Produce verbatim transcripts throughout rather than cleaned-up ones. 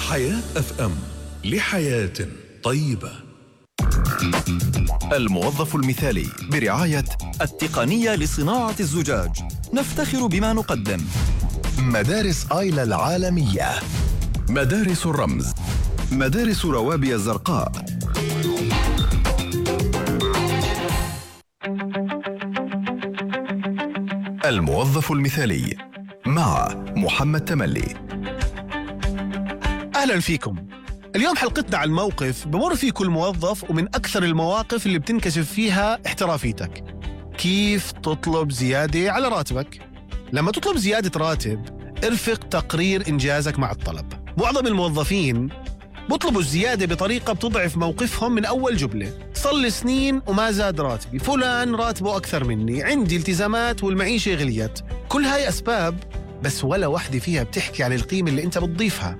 حياة أف أم، لحياة طيبة. الموظف المثالي برعاية التقنية لصناعة الزجاج. نفتخر بما نقدم. مدارس آيلا العالمية، مدارس الرمز، مدارس روابي الزرقاء. الموظف المثالي مع محمد تملي. أهلا فيكم. اليوم حلقتنا عن موقف بمر فيه كل موظف، ومن أكثر المواقف اللي بتنكشف فيها احترافيتك. كيف تطلب زيادة على راتبك؟ لما تطلب زيادة راتب ارفق تقرير إنجازك مع الطلب. معظم الموظفين بطلبوا الزيادة بطريقة بتضعف موقفهم من أول جملة. صار لي سنين وما زاد راتبي، فلان راتبه أكثر مني، عندي التزامات والمعيشة غليت. كل هاي أسباب، بس ولا واحدة فيها بتحكي عن القيمة اللي أنت بتضيفها.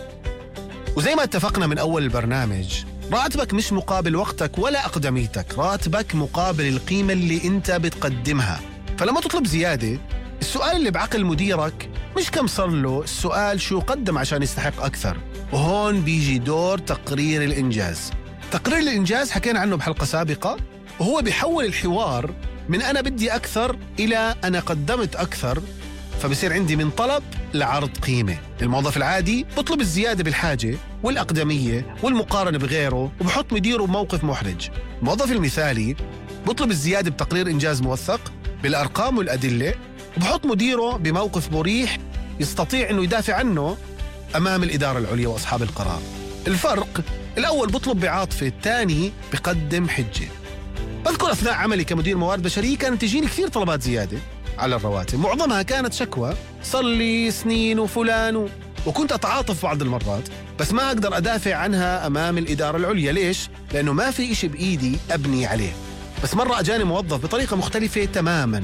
وزي ما اتفقنا من أول البرنامج، راتبك مش مقابل وقتك ولا أقدميتك، راتبك مقابل القيمة اللي أنت بتقدمها. فلما تطلب زيادة، السؤال اللي بعقل مديرك مش كم صار له، السؤال شو قدم عشان يستحق أكثر. وهون بيجي دور تقرير الإنجاز. تقرير الإنجاز حكينا عنه بحلقة سابقة، وهو بيحول الحوار من أنا بدي أكثر إلى أنا قدمت أكثر، فبصير عندي من طلب لعرض قيمة. الموظف العادي بطلب الزيادة بالحاجة والأقدمية والمقارنة بغيره، وبحط مديره بموقف محرج. الموظف المثالي بطلب الزيادة بتقرير إنجاز موثق بالأرقام والأدلة، وبحط مديره بموقف مريح يستطيع أنه يدافع عنه أمام الإدارة العليا وأصحاب القرار. الفرق، الأول بطلب بعاطفة، الثاني بقدم حجة. بذكر أثناء عملي كمدير موارد بشرية كانت تجيني كثير طلبات زيادة على الرواتب، معظمها كانت شكوى، صار لي سنين وفلان و... وكنت أتعاطف بعض المرات، بس ما أقدر أدافع عنها أمام الإدارة العليا. ليش؟ لأنه ما في إشي بإيدي أبني عليه. بس مرة أجاني موظف بطريقة مختلفة تماماً،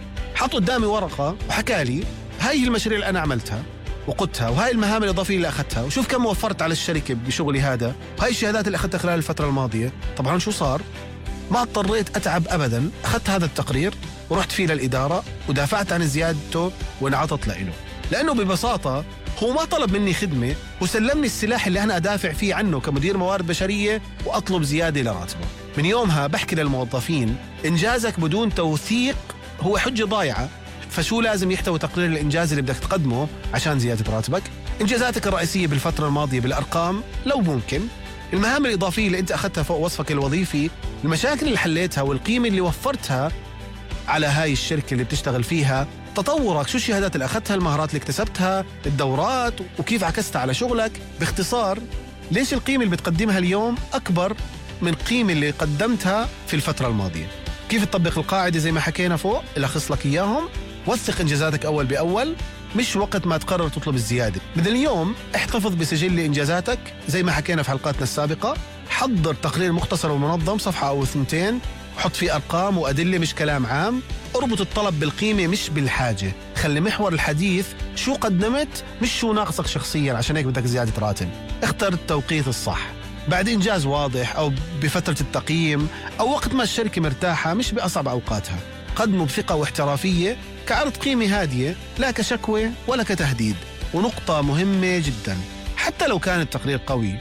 حط قدامي ورقة وحكى لي هاي المشاريع اللي أنا عملتها وقدتها، وهاي المهام الإضافية اللي أخذتها، وشوف كم وفرت على الشركة بشغلي هذا، وهاي الشهادات اللي أخذتها خلال الفترة الماضية. طبعاً شو صار؟ ما اضطريت أتعب أبداً، أخذت هذا التقرير ورحت فيه للإدارة ودافعت عن زيادته وانعطت له، لأنه ببساطة هو ما طلب مني خدمة، وسلمني السلاح اللي أنا أدافع فيه عنه كمدير موارد بشرية وأطلب زيادة لراتبه. من يومها بحكي للموظفين، إنجازك بدون توثيق هو حجة ضايعة. فشو لازم يحتوي تقرير الإنجاز اللي بدك تقدمه عشان زيادة راتبك؟ إنجازاتك الرئيسية بالفترة الماضية بالأرقام لو ممكن، المهام الإضافية اللي أنت أخذتها فوق وصفك الوظيفي، المشاكل اللي حليتها والقيمة اللي وفرتها على هاي الشركة اللي بتشتغل فيها، تطورك، شو الشهادات اللي أخذتها، المهارات اللي اكتسبتها، الدورات، وكيف عكستها على شغلك. باختصار، ليش القيمة اللي بتقدمها اليوم أكبر من القيمة اللي قدمتها في الفترة الماضية. كيف تطبق القاعدة زي ما حكينا فوق اللي أخص لك إياهم؟ وثق إنجازاتك أول بأول، مش وقت ما تقرر تطلب الزيادة. من اليوم احتفظ بسجل إنجازاتك زي ما حكينا في حلقاتنا السابقة. حضر تقرير مختصر ومنظم، صفحة أو ثنتين، وحط فيه أرقام وأدلة مش كلام عام. اربط الطلب بالقيمة مش بالحاجة. خلي محور الحديث شو قدمت مش شو ناقصك شخصيا، عشان هيك بدك زيادة راتب. اختر التوقيت الصح، بعد إنجاز واضح أو بفترة التقييم أو وقت ما الشركة مرتاحة، مش بأصعب أوقاتها. قدمه بثقة واحترافية كعرض قيمة هادية، لا كشكوى ولا كتهديد. ونقطة مهمة جدا، حتى لو كان التقرير قوي،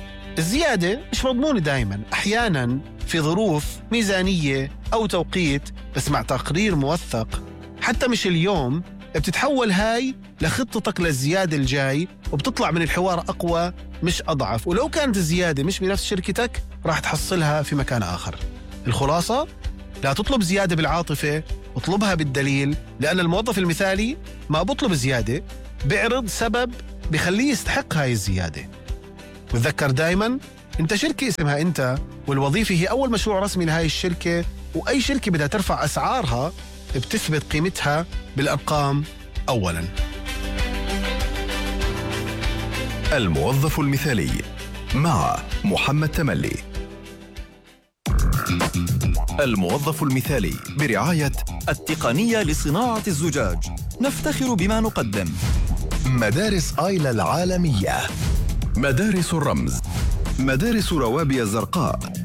الزيادة مش مضمونة دايما. أحيانا في ظروف ميزانية أو توقيت، بس مع تقرير موثق حتى مش اليوم بتتحول هاي لخطتك للزيادة الجاي، وبتطلع من الحوار أقوى مش أضعف. ولو كانت الزيادة مش بنفس شركتك راح تحصلها في مكان آخر. الخلاصة، لا تطلب زيادة بالعاطفة، اطلبها بالدليل، لأن الموظف المثالي ما بطلب زيادة، بيعرض سبب بيخليه يستحق هاي الزيادة. وتذكر دايما، انت شركة اسمها انت، والوظيفة هي أول مشروع رسمي لهاي الشركة، وأي شركة بدها ترفع أسعارها بتثبت قيمتها بالأرقام أولا. الموظف المثالي مع محمد تملي. الموظف المثالي برعاية التقنية لصناعة الزجاج. نفتخر بما نقدم. مدارس آيلا العالمية، مدارس الرمز، مدارس روابي الزرقاء.